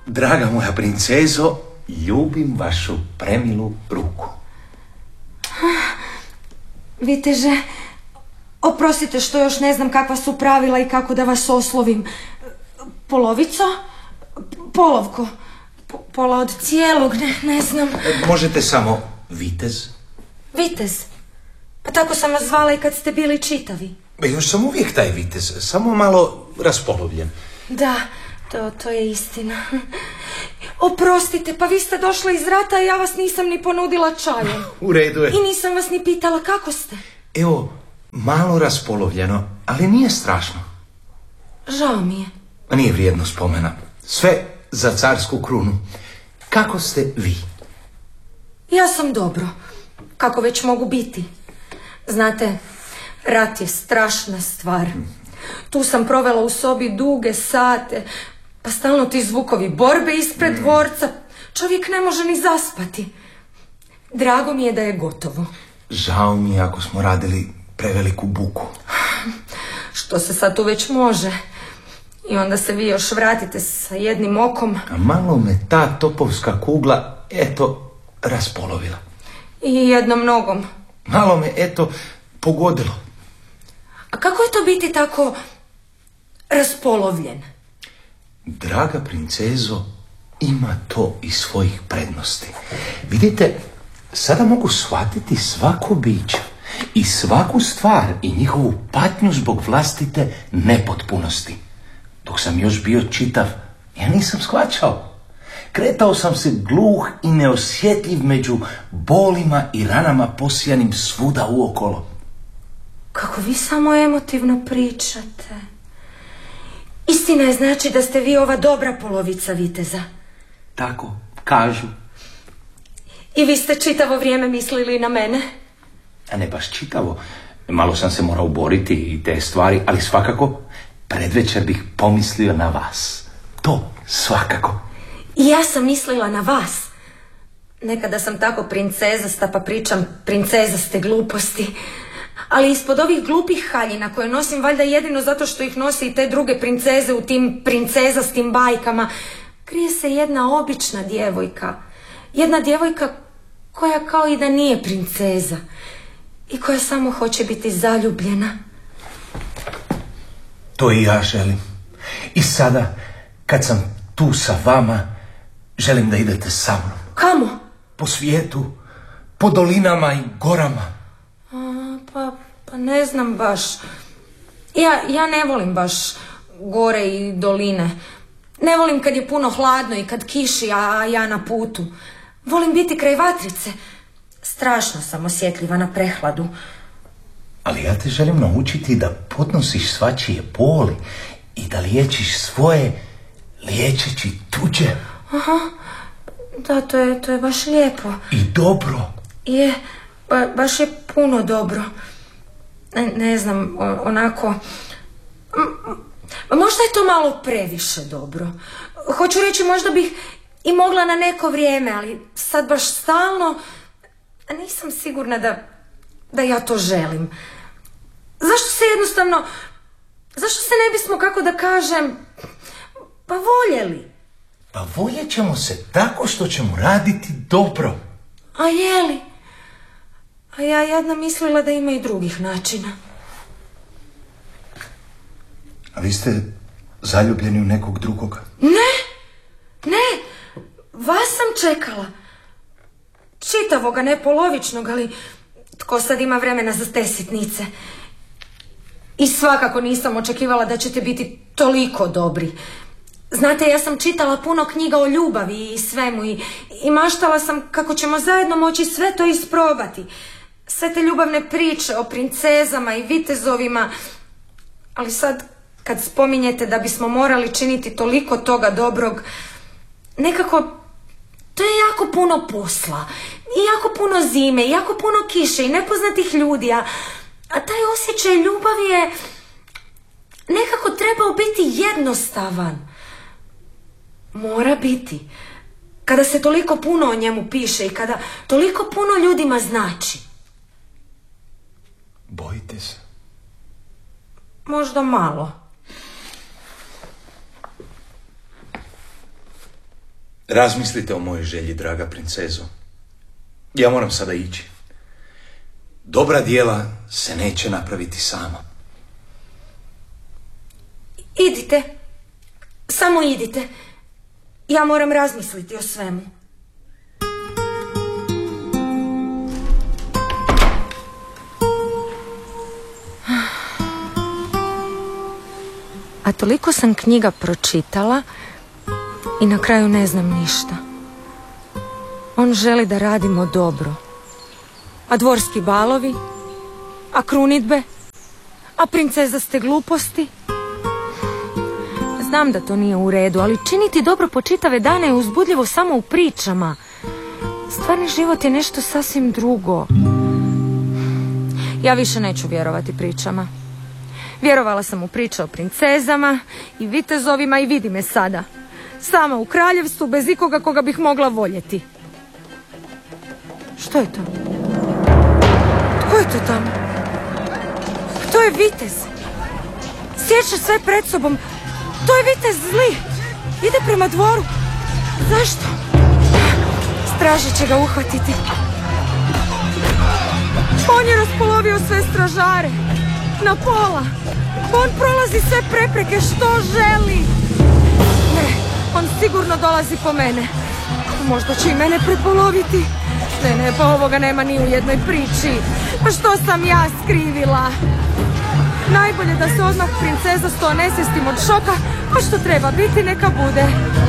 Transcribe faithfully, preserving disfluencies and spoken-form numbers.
Draga moja princezo, ljubim vašu premilu ruku. Viteže, oprostite što još ne znam kakva su pravila i kako da vas oslovim. Polovico? Polovko? Pola od cijelog, ne, ne znam. Možete samo vitez. Vitez? Pa tako sam vas zvala i kad ste bili čitavi. Još sam uvijek taj vitez, samo malo raspolovljen. Da, to, to je istina. Oprostite, pa vi ste došli iz rata i ja vas nisam ni ponudila čajem. U redu je. I nisam vas ni pitala kako ste. Evo, malo raspolovljeno, ali nije strašno. Žao mi je. Nije vrijedno spomena. Sve za carsku krunu. Kako ste vi? Ja sam dobro. Kako već mogu biti. Znate, rat je strašna stvar. Tu sam provela u sobi duge sate, pa stalno ti zvukovi borbe ispred mm. dvorca. Čovjek ne može ni zaspati. Drago mi je da je gotovo. Žao mi je ako smo radili preveliku buku. Što se sad tu već može. I onda se vi još vratite sa jednim okom. A malo me ta topovska kugla, eto, raspolovila. I jednom nogom. Malo me, eto, pogodilo. A kako je to biti tako raspolovljen? Draga princezo, ima to i svojih prednosti. Vidite, sada mogu shvatiti svako biće i svaku stvar i njihovu patnju zbog vlastite nepotpunosti. Dok sam još bio čitav, ja nisam shvaćao. Kretao sam se gluh i neosjetljiv među bolima i ranama posijanim svuda uokolo. Kako vi samo emotivno pričate. Istina je znači da ste vi ova dobra polovica viteza. Tako kažu. I vi ste čitavo vrijeme mislili na mene? A ne baš čitavo. Malo sam se morao boriti i te stvari, ali svakako predvečer bih pomislio na vas. To svakako. I ja sam mislila na vas. Nekada sam tako princezasta pa pričam princezaste gluposti. Ali ispod ovih glupih haljina koje nosim valjda jedino zato što ih nosi i te druge princeze u tim princezastim bajkama, krije se jedna obična djevojka. Jedna djevojka koja kao i da nije princeza i koja samo hoće biti zaljubljena. To i ja želim. I sada, kad sam tu sa vama, želim da idete sa mnom. Kamo? Po svijetu, po dolinama i gorama. A, pa, pa ne znam baš. Ja, ja ne volim baš gore i doline. Ne volim kad je puno hladno i kad kiši, a ja na putu. Volim biti kraj vatrice. Strašno sam osjetljiva na prehladu. Ali ja te želim naučiti da podnosiš svačije boli i da liječiš svoje liječeći tuđe. Aha, da, to je, to je baš lijepo. I dobro. Je, ba, baš je puno dobro. Ne, ne znam, onako... Možda je to malo previše dobro. Hoću reći, možda bih i mogla na neko vrijeme, ali sad baš stalno nisam sigurna da, da ja to želim. Zašto se jednostavno, zašto se ne bismo, kako da kažem, pa voljeli? Pa voljet ćemo se tako što ćemo raditi dobro. A je li? A ja jedna mislila da ima i drugih načina. A vi ste zaljubljeni u nekog drugog? Ne, ne, vas sam čekala. Čitavoga, ne polovičnog, ali tko sad ima vremena za te sitnice? I svakako nisam očekivala da ćete biti toliko dobri. Znate, ja sam čitala puno knjiga o ljubavi i svemu i, i maštala sam kako ćemo zajedno moći sve to isprobati. Sve te ljubavne priče o princezama i vitezovima. Ali sad, kad spominjete da bismo morali činiti toliko toga dobrog, nekako, to je jako puno posla. I jako puno zime, i jako puno kiše i nepoznatih ljudi, a, a taj osjećaj ljubavi je nekako trebao biti jednostavan. Mora biti. Kada se toliko puno o njemu piše i kada toliko puno ljudima znači. Bojite se? Možda malo. Razmislite o mojoj želji, draga princezo. Ja moram sada ići. Dobra djela se neće napraviti sama. Idite. Samo idite. Ja moram razmisliti o svemu. A toliko sam knjiga pročitala i na kraju ne znam ništa. On želi da radimo dobro. A dvorski balovi? A krunidbe? A princezaste gluposti? Znam da to nije u redu, ali činiti dobro po čitave dane je uzbudljivo samo u pričama. Stvarni život je nešto sasvim drugo. Ja više neću vjerovati pričama. Vjerovala sam u priče o princezama i vitezovima i vidi me sada. Sama u kraljevstvu bez ikoga koga bih mogla voljeti. Što je to? Tko je to tamo? To je vitez. Sjeća sve pred sobom. To je vitez zli. Ide prema dvoru. Zašto? Straže će ga uhvatiti. On je raspolovio sve stražare. Na pola. On prolazi sve prepreke. Što želi? Ne, on sigurno dolazi po mene. Možda će i mene prepoloviti. Ne, ne, pa ovoga nema ni u jednoj priči. Pa što sam ja skrivila? Najbolje da se odmah princeza sto nesvjestim od šoka, a što treba biti neka bude.